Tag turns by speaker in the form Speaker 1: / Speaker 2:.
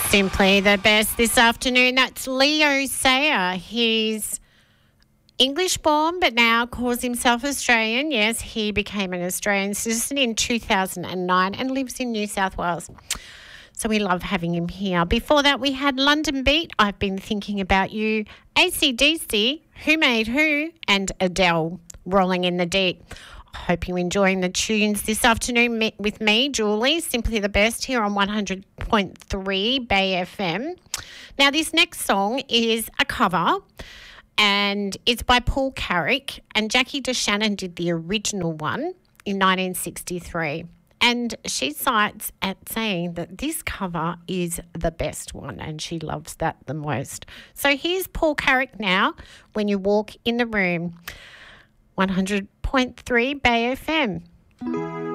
Speaker 1: Simply the best this afternoon. That's Leo Sayer. He's English born but now calls himself Australian. Yes, he became an Australian citizen in 2009 and lives in New South Wales. So we love having him here. Before that, we had London Beat, I've Been Thinking About You, AC/DC, Who Made Who, and Adele, Rolling in the Deep. I hope you're enjoying the tunes this afternoon with me, Julie, Simply the Best, here on 100.3 Bay FM. Now, this next song is a cover, and it's by Paul Carrick, and Jackie DeShannon did the original one in 1963. And she cites at saying that this cover is the best one, and she loves that the most. So here's Paul Carrick now, When You Walk in the Room, 100.3 Bay FM.